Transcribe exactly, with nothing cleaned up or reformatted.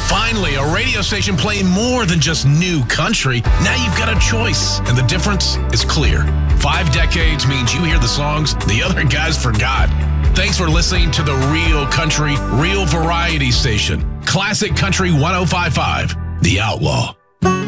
Finally, a radio station playing more than just new country. Now you've got a choice, and the difference is clear. Five decades means you hear the songs the other guys forgot. Thanks for listening to the Real Country, Real Variety Station. Classic Country one oh five point five, The Outlaw.